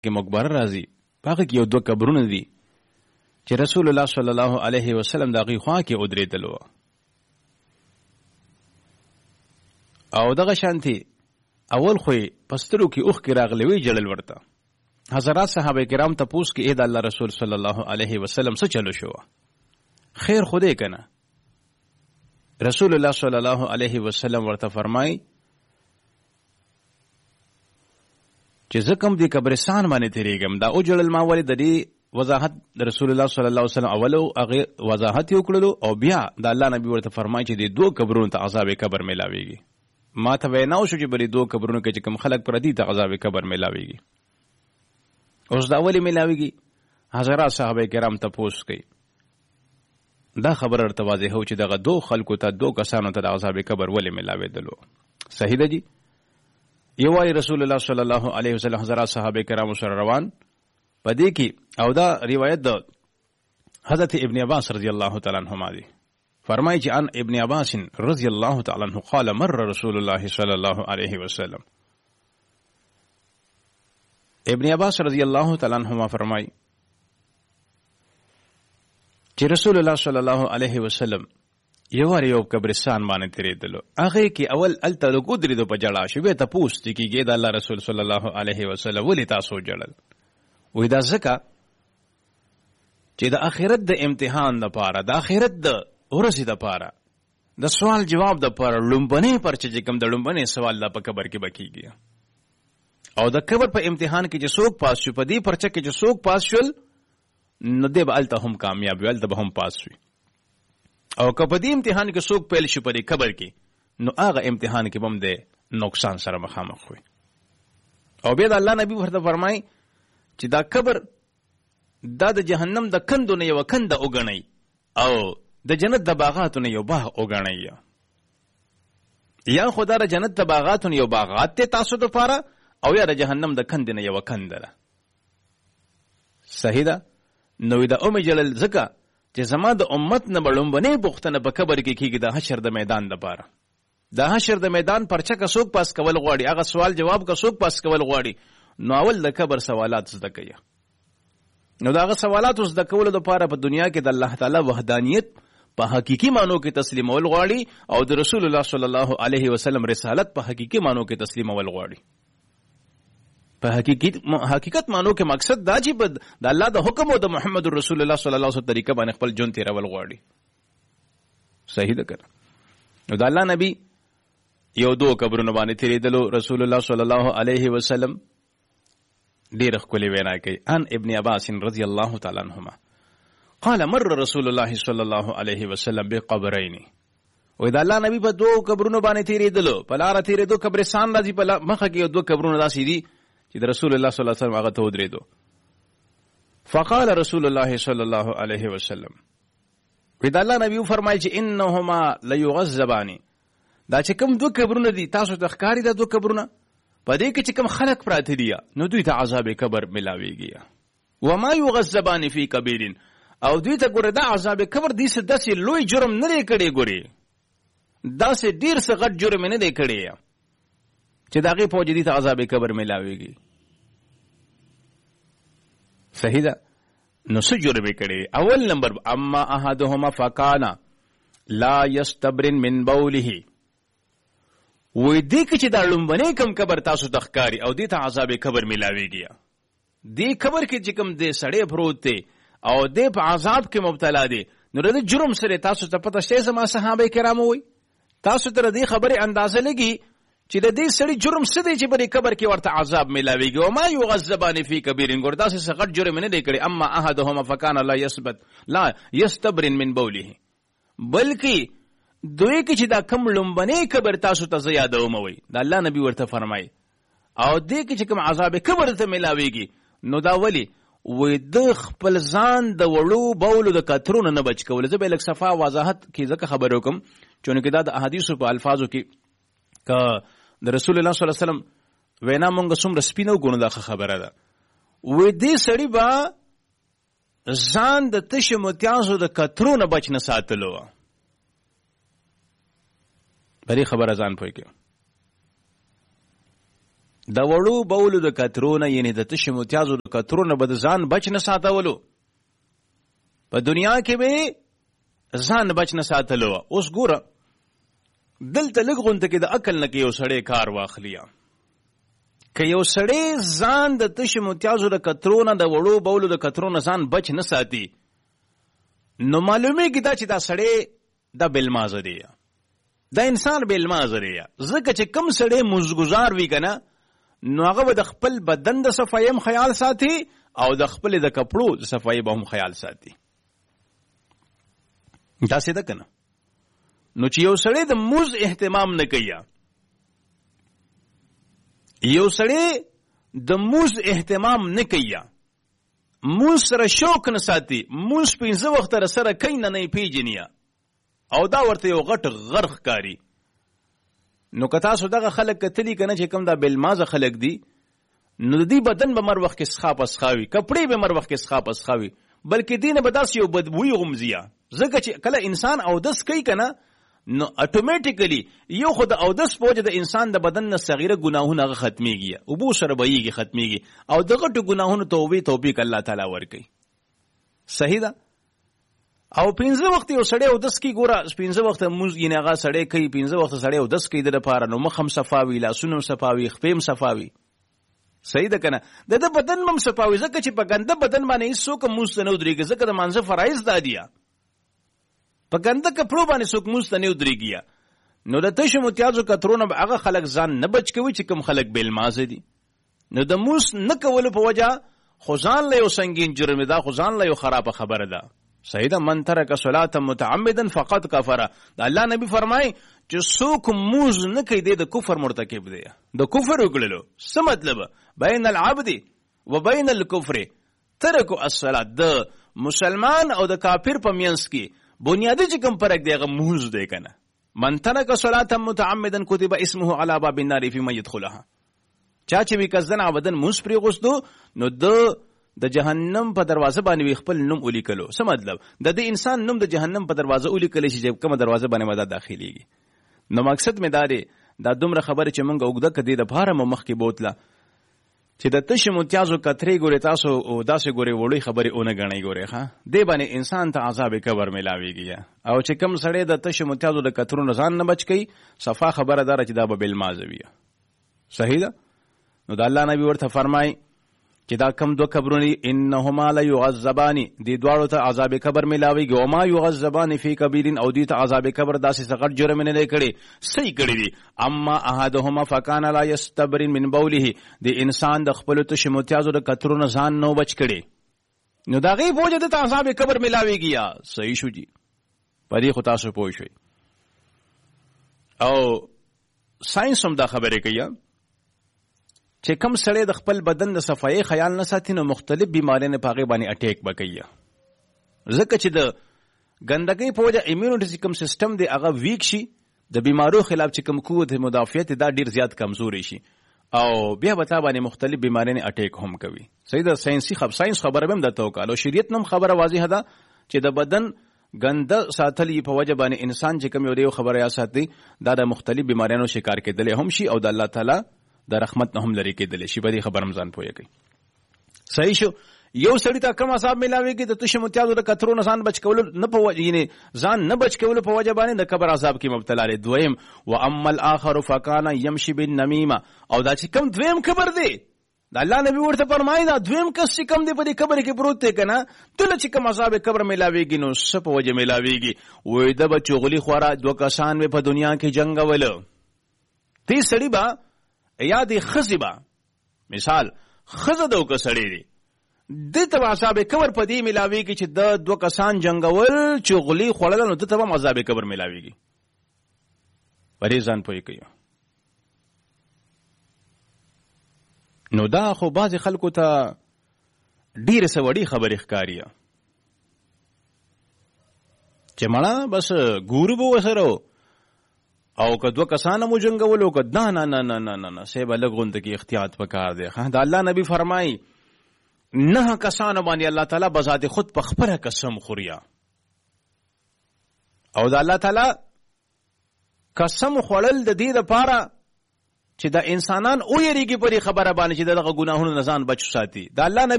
کې مقبره راځي، هغه کې یو دوه قبرونه دي چې رسول الله صلی الله علیه وسلم د هغې خوا کې ودرېدلو. او دغه شانتې اول خو یې په سترګو کې اوښکې راغلې وې، جړل ورته. حضرات صحابه کرام تپوس کې د الله رسول صلی الله علیه وسلم څه چلو شو؟ خیر خو دی که نه؟ رسول الله صلی الله علیه وسلم ورته فرمای چې زه کوم دې قبرستان باندې تېرېږم، دا وجړل ما ولې د دې وضاحت د رسول الله صلی الله علیه وسلم اولو هغې وضاحت یې وکړلو، او بیا د الله نبي ورته فرمای چې دې دوه قبرونو ته عذاب قبر میلاویږي. ما ته وینا وشو چې بلې دوه قبرونو کې چې کوم خلک پردي ته عذاب قبر میلاویږي. اوس دا ولې میلاویږي؟ حضرات صحابه کرام تپوس کوي، دا خبره ورته واضح و چې دغه دو خلکو ته، دو کسانو ته د عذاب قبر ولې میلاوېدلو. صحیح ده جی؟ یو وایي رسول الله صلی الله علیه وسلم حضرات صحابه کرامو سره روان په دې کې، او دا روایت د حضرت ابن عباس رضی الله تعالی عنهما دی. فرمایي چې عن ابن عباس رضی الله تعالی عنه قال مر رسول الله صلی الله علیه وسلم. ابن عباس رضی الله تعالی عنهما فرمایي چې رسول الله صلی الله علیه وسلم یو وار یو قبرستان باندې تېرېدلو، هغې کې اول هلته لږ ودرېدو په جړا شو. بیا تپوس چې کېږي د الله رسول صلی الله علیه وسلم ولې تاسو جړل؟ وایي دا ځکه چې د آخرت د امتحان دپاره، د آخرت د ورځې دپاره، د سوال جواب دپاره لومبنۍ پرچه چې کوم د لومبنۍ سوال دا په قبر کې به کېږي، او د قبر په امتحان کې چې څوک پاس شو، په دې پرچه کې چې څوک پاس شول، نو دی به هلته هم کامیاب وي، هلته به هم پاس وي. او که په دې امتحان کې څوک پیل شو په دې قبر کې، نو هغه امتحان کې به هم د نقصان سره مخامخ وي. او بیا د الله نبي ورته فرمایي چې دا قبر دا د جهنم د کندو نه یوه کنده وګڼئ، او د جنت د باغاتو نه یو باغ وګڼئ. یا خو دا د جنت د باغاتو نه یو باغات دی تاسو دپاره، او یا د جهنم د کندې نه یوه کنده ده. صحیح ده؟ نو د جلل ځکه چې زما د امت نه به لومبنۍ پوښتنه په قبر کې کېږي د حشر د میدان دپاره. د حشر د میدان پرچه که څوک پاس کول غواړي، هغه سوال جواب که څوک پاس کول غواړي، نو اول د قبر سوالات زده کوي. نو د هغه سوالاتو زده کولو دپاره په دنیا کې د الله تعالی وحدانیت په حقیقي معنو کې تسلیمول غواړي، او د رسول الله صلی الله علیه وسلم رسالت په حقیقي معنو کې تسلیمول غواړي. په حقیقت معنو کې مقصد دا چې د الله د حکم او د محمد رسول الله صلی الله علیه وسلم طریقه باندې خپل ژوند تېرول غواړي. صحیح ده که نه؟ نو د الله نبي یو دوه قبرونو باندې تېرېدلو، رسول الله صلی الله علیه وسلم ډېره ښکلې وینا کوي. عن ابن عباس رضی الله تعالی عنهما قال مر رسول الله صلی الله علیه وسلم بقبرین. وایي د الله نبي په دوه قبرونو باندې تېرېدلو، په لاره تېرېدو، قبرستان راځي په مخه کې یو دوه قبرونه داسې دي چې د رسول الله صلی الله علیه وسلم هغه ته ودرېدو. فقال رسول الله صلی الله علیه وسلم، وایي د الله نبي وفرمایل چې انهما لیعذبان، دا چې کوم دوه قبرونه دي تاسو ته ښکاري دا دوه قبرونه، په دې کې چې کوم خلک پراته دي نو دوی ته عذاب قبر میلاویږي. وما یعذبان فی کبیر، او دوی ته ګوره دا عذاب قبر داسې لوی جرم نه دی کړی، ګورې داسې ډېر څه غټ جرم نه دی کړی چې د هغې په وجه دې ته عذاب قبر میلاویږي. صحیح ده؟ نو څه جرم یې کړی؟ اول نمبر اما احدهما فکان لا یستبرن من بوله، وایي دې کې چې دا لومبنی کم قبر تاسو ته ښکاري او دې ته عذاب قبر میلاویږي، دې قبر کې چې کوم دې سړی پروت دی او دې په عذاب کې مبتلا دی، نو د جرم سره تاسو ته پته شته. زما صحابه کرامو وایي تاسو ته دې خبرې اندازه لګي چې د دې سړي جرم څه دی چې په دې قبر کې ورته عذاب میلاویږي. وما یعذبان فی کبیر، ګور داسې څه غټ جرم نه دی کړی. اما احدهما فکان لا یستبرن من بوله، بلکې دوی کې چې دا کم لومبنی قبر تاسو ته زه یادوم، وایي د الله نبي ورته فرمایي، او دې کې چې کوم عذاب قبر ته میلاویږي نو دا ولې؟ وایي د خپل ځان د وړو بولو د کترونو نه بچ کول. زه به لږ صفا وضاحت کې ځکه خبرې وکړم چونکې دا د احادیثو په الفاظو کې که د رسول الله صلی الله علیه وسلم وینا مونږ څومره سپینه وګڼو دا خبره ده. وایي دې سړي به ځان د تشو متیازو د کترونو بچ نه ساتلو. په دې خبره ځان پوه کړو. د وړو بولو د کترونه یعنی د تشو متیازو د کترونه به د ځان بچ نه ساتولو، په دنیا کې به ځان بچ نه ساتلو. اوس ګوره دلته لږ غونته کې د عقل نه کې یو سړی کار واخلي، که یو سړی ځان د تشو متیازو د کترونه د وړو بولو د کترونه ځان بچ نه ساتي، نو معلومیږي دا چې دا سړی دا بېلمازه دی، دا انسان بېلمازه دی. ځکه چې کم سړی مزګزار وي که نه، نو هغه به د خپل بدن د صفایي هم خیال ساتي او د خپل د کپړو د صفایي به هم خیال ساتي. داسې ده که نه؟ نو چې یو سړی د موز اهتمام نه کوي، یو سړی د موز اهتمام نه کوي، موز سره شوق نه ساتي، موز 5 وخته سره کوي نه پیژني او دا ورته یو غټ غرخ کاری، نو که تاسو دغه خلک کتلی که نه چې کوم دا بېلمازه خلک دي، نو د دې بدن به مر وخت کې څښا پسخاوي، کپړې به مر وخت کې څښا پسخاوي، بلکې دې نه به داسې یو بدبویي غومځي. ځکه چې کله انسان اودس کوي که نه، نو اټومیټیکلی یو خو د اودس په وجه د انسان د بدن نه صغیره ګناهونه هغه ختمیږي، اوبو سره بهیږي ختمیږي، او د غټو ګناهونو توفیق الله تعالی ورکوي. صحیح ده؟ او 5 وخت یو سړی اودس کوي، ګوره 5 وخت مونځ یعنې هغه سړی کوي، 5 وخت سړی اودس کوي د دپاره، نو مخ هم صفاوي، لاسونه هم صفاوي، خپې هم صفاوي. صحیح ده که نه؟ د ده بدن هم صفاوي، ځکه چې په ګنده بدن باندې هېڅوک هم مونځ ته نه ودرېږي، ځکه د مانځه فرایض دا دي، په ګنده کپړو باندې څوک مونځ ته نه ودرېږي. نو د تشو متیازو کترونه به هغه خلک ځان نه بچ کوي چې کوم خلک بېلمازه دي. نو د مونځ نه کولو په وجه خو ځان له یو سنګین جرم ده، خو ځان له یو خرابه خبره ده. صحیح ده؟ من ترک صلاة متعمدا فقط کفر. د الله نبی فرمای چې څوک مونځ نه کوي د کفر مرتکب دی، د کفر وکړلو. څه مطلب؟ بین العبد و بین الکفر ترک الصلاة. د مسلمان او د کافر په منځ کې بنیادی چې کوم فرق دی هغه مونځ دی که نه. من ترک صلاة متعمدا کتب اسمه علی باب النار فی من یدخلها. چا چې وي قصدن عمدن مونځ پرېغوستو، نو د جهنم په دروازه باندې خپل نوم ولیکلو. څه مطلب؟ د دې انسان نوم د جهنم په دروازه ولیکلی شي چې کومه دروازه باندې مدا داخليږي. نو مقصد مې دا دی، دا دومره خبره چې مونږ اوږده کړې د بهاره مو مخکې بوتله چې د تشو متیازو کترې ګورې تاسو او داسې ګورې وړوی خبرې اونه ګڼئ. ګورې ښه دې باندې انسان ته عذاب قبر میلاویږي، او چې کوم سړی د تشو متیازو د کترونو ځان نه بچ کوي، صفا خبره داره چې دا به بېلمازه وي. صحیح ده؟ نو د الله نبی ورته فرمای چې دا کم 2 قبرونه انهما لا يعذبان، دې دواړو ته عذاب قبر ملاويږي. او ما يعذبان فی کبیر، او دې ته عذاب قبر داسې سغټ جرم نه کړي، صحیح کړی دي. اما احدهما فکان لا یستبر من بوله، د انسان د خپل تشو متیازو د کترونو ځان نو بچ کړي، نو دا غي بوجه د عذاب قبر ملاويږي. صحیح شو جی، پدې خو تاسو پوه شئ. او ساينس هم دا خبره کوي چې کم سړی د خپل بدن د صفایي خیال نه ساتي، نو مختلف بیماریاں په هغې باندې اټیک به کوي. ځکه چې د ګندګۍ په وجه ایمیونټي سیستم سیستم دی هغه ویک شي، د بیمارو خلاف چې کوم قوت مدافعت دا ډیر زیات کمزوري شي، او بیا به تا باندې مختلف بیماریاں اټیک هم کوي. صحیح ده؟ ساينس خبره به هم درته وکړه، او شریعت نم خبره واضحه ده چې د بدن ګنده ساتل په وجه باندې انسان چې کوم یو خبره یا ساتي، دا د مختلف بیماریانو شکار کېدلی هم شي، او د الله تعالی د رحمت نه هم لري کېدلی شي. په دې خبره هم ځان پوهېږئ. صحیح شو؟ یو سړي ته کم عذاب میلاویږي د تشو متیازو د کترونو ځان بچ کولو نه په وجه، یعنې ځان نه بچ کولو په وجه باندې د قبر عذاب کې مبتلا دی. دویم و اما الاخر فکان یمشي بالنمیمه، او دا چې کم دویم قبر دی، د الله نبی ورته فرمایي دا دویم کس چې کم دی په دې قبر کې پروت دی که نه، دله چې کم عذاب قبر میلاویږي نو څه په وجه میلاویږي؟ وایي ده به چغلي خورا 2 کسان به په دنیا کې جنګوله. دې سړي به یا د ښځې به، مثال ښځه د وکه سړی دی، دې ته به عذاب قبر په دې میلاویږي چې د 2 کسان جنګول چغلي خوړله، نو ده ته به هم عذاب قبر میلاویږي. په دې ځان پوه کوي. نو دا خو بعضې خلکو ته ډېرې څه وړې خبرې ښکاري چې مړه بس ګورو به ورسره، او که 2 کسانه مو جنګولو که دا نه نه نه نه نه نه صحیح به لږ غونته کې احتیاط پکار دی. د الله نبی فرمایي 9 کسانو باندې الله تعالی بذات خود په خپله قسم خوریا، او د الله تعالی قسم خوړل د دې لپاره چې دا انسانان او یریږي پرې خبره باندې چې دغه ګناهونو نه ځان بچ ساتي. دا الله نبی